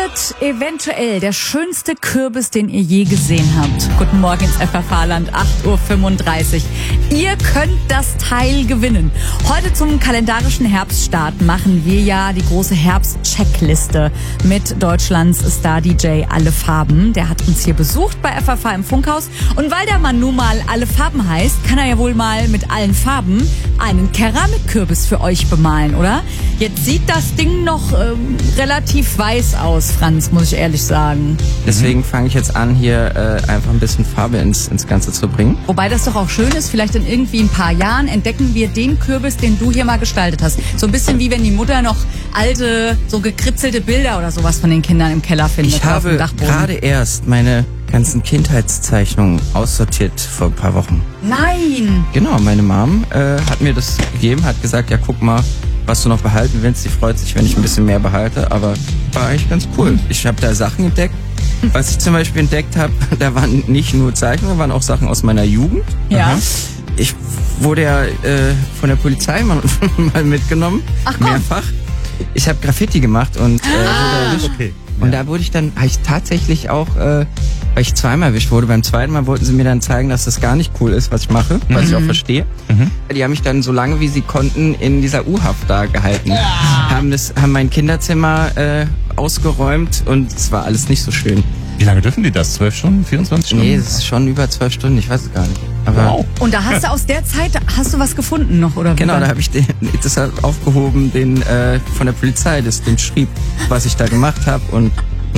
wird eventuell der schönste Kürbis, den ihr je gesehen habt. Guten Morgen ins FFH-Land, 8:35 Uhr. Ihr könnt das Teil gewinnen. Heute zum kalendarischen Herbststart machen wir ja die große Herbst-Checkliste mit Deutschlands Star-DJ Alle Farben. Der hat uns hier besucht bei FFH im Funkhaus. Und weil der Mann nun mal Alle Farben heißt, kann er ja wohl mal mit allen Farben einen Keramikkürbis für euch bemalen, oder? Jetzt sieht das Ding noch relativ weiß aus, Franz, muss ich ehrlich sagen. Deswegen fange ich jetzt an, hier einfach ein bisschen Farbe ins Ganze zu bringen. Wobei das doch auch schön ist, vielleicht in irgendwie ein paar Jahren entdecken wir den Kürbis, den du hier mal gestaltet hast. So ein bisschen wie wenn die Mutter noch alte, so gekritzelte Bilder oder sowas von den Kindern im Keller findet. Ich habe gerade erst meine ganzen Kindheitszeichnungen aussortiert vor ein paar Wochen. Nein! Genau, meine Mom hat mir das gegeben, hat gesagt, ja guck mal, was du noch behalten willst. Sie freut sich, wenn ich ein bisschen mehr behalte, aber war eigentlich ganz cool. Ich habe da Sachen entdeckt. Was ich zum Beispiel entdeckt habe, da waren nicht nur Zeichnungen, waren auch Sachen aus meiner Jugend. Ja. Ich wurde ja von der Polizei mal mitgenommen, mehrfach. Ich habe Graffiti gemacht und wurde erwischt. Okay. Und da wurde ich dann, habe ich tatsächlich auch, weil ich zweimal erwischt wurde, beim zweiten Mal wollten sie mir dann zeigen, dass das gar nicht cool ist, was ich mache, was ich auch verstehe. Die haben mich dann so lange, wie sie konnten, in dieser U-Haft da gehalten. Haben mein Kinderzimmer ausgeräumt und es war alles nicht so schön. Wie lange dürfen die das? 12 Stunden? 24 Stunden? Nee, es ist schon über 12 Stunden, ich weiß es gar nicht. Aber wow. Und da hast du aus der Zeit, hast du was gefunden noch, oder? Genau, da habe ich das aufgehoben, von der Polizei, den schrieb, was ich da gemacht habe und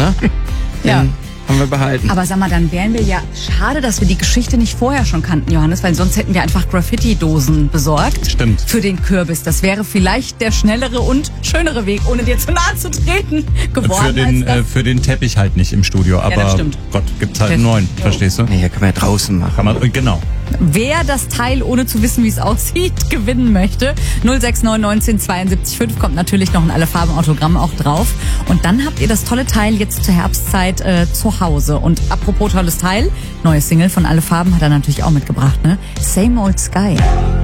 Ja. den haben wir behalten. Aber sag mal, dann wären wir ja, schade, dass wir die Geschichte nicht vorher schon kannten, Johannes, weil sonst hätten wir einfach Graffiti-Dosen besorgt. Stimmt. Für den Kürbis. Das wäre vielleicht der schnellere und schönere Weg, ohne dir zu nahe zu treten, geworden. Für den Teppich halt nicht im Studio, aber das stimmt. Gott, gibt's halt einen neuen, verstehst du? Nee, hier kann man ja draußen machen. Genau. Wer das Teil, ohne zu wissen, wie es aussieht, gewinnen möchte, 069 19 72 5, kommt natürlich noch ein Alle Farben Autogramm auch drauf. Und dann habt ihr das tolle Teil jetzt zur Herbstzeit zu Hause. Und apropos tolles Teil, neue Single von Alle Farben hat er natürlich auch mitgebracht, ne? Same Old Sky.